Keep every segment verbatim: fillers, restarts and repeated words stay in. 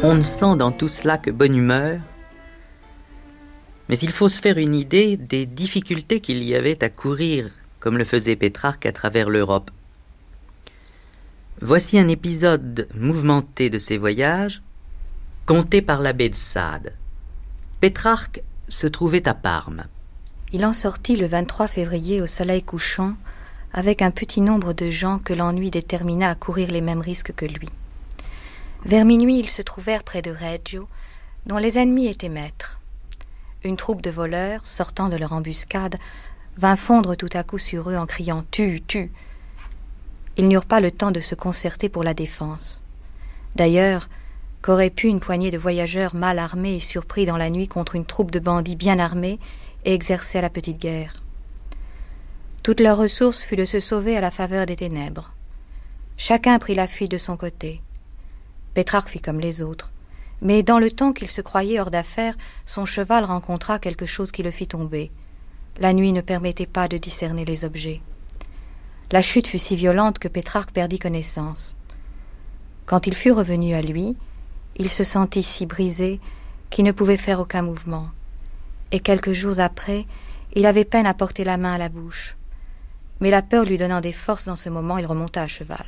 On ne sent dans tout cela que bonne humeur, mais il faut se faire une idée des difficultés qu'il y avait à courir, comme le faisait Pétrarque à travers l'Europe. Voici un épisode mouvementé de ses voyages, conté par l'abbé de Sade. Pétrarque se trouvait à Parme. Il en sortit le vingt-trois février au soleil couchant, avec un petit nombre de gens que l'ennui détermina à courir les mêmes risques que lui. Vers minuit, ils se trouvèrent près de Reggio, dont les ennemis étaient maîtres. Une troupe de voleurs, sortant de leur embuscade, vint fondre tout à coup sur eux en criant « Tue, tue !» Ils n'eurent pas le temps de se concerter pour la défense. D'ailleurs, qu'aurait pu une poignée de voyageurs mal armés et surpris dans la nuit contre une troupe de bandits bien armés et exercer à la petite guerre? Toute leur ressource fut de se sauver à la faveur des ténèbres. Chacun prit la fuite de son côté. Pétrarque fit comme les autres. Mais dans le temps qu'il se croyait hors d'affaire, son cheval rencontra quelque chose qui le fit tomber. La nuit ne permettait pas de discerner les objets. La chute fut si violente que Pétrarque perdit connaissance. Quand il fut revenu à lui, il se sentit si brisé qu'il ne pouvait faire aucun mouvement. Et quelques jours après, il avait peine à porter la main à la bouche. Mais la peur lui donnant des forces dans ce moment, il remonta à cheval.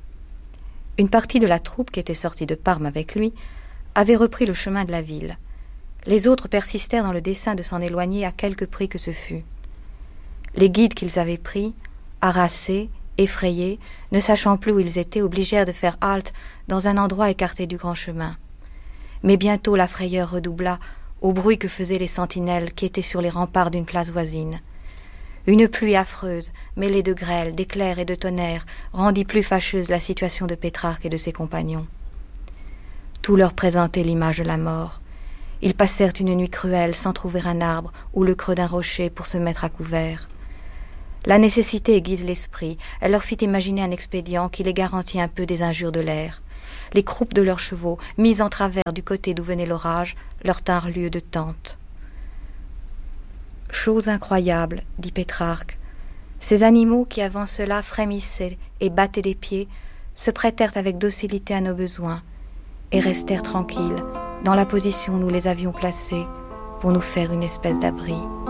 Une partie de la troupe qui était sortie de Parme avec lui avait repris le chemin de la ville. Les autres persistèrent dans le dessein de s'en éloigner à quelque prix que ce fût. Les guides qu'ils avaient pris, harassés, effrayés, ne sachant plus où ils étaient, obligèrent de faire halte dans un endroit écarté du grand chemin. Mais bientôt la frayeur redoubla au bruit que faisaient les sentinelles qui étaient sur les remparts d'une place voisine. Une pluie affreuse, mêlée de grêle, d'éclairs et de tonnerre, rendit plus fâcheuse la situation de Pétrarque et de ses compagnons. Tout leur présentait l'image de la mort. Ils passèrent une nuit cruelle sans trouver un arbre ou le creux d'un rocher pour se mettre à couvert. La nécessité aiguise l'esprit. Elle leur fit imaginer un expédient qui les garantit un peu des injures de l'air. Les croupes de leurs chevaux, mises en travers du côté d'où venait l'orage, leur tinrent lieu de tente. Chose incroyable, dit Pétrarque. Ces animaux qui avant cela frémissaient et battaient des pieds se prêtèrent avec docilité à nos besoins et restèrent tranquilles dans la position où nous les avions placés pour nous faire une espèce d'abri.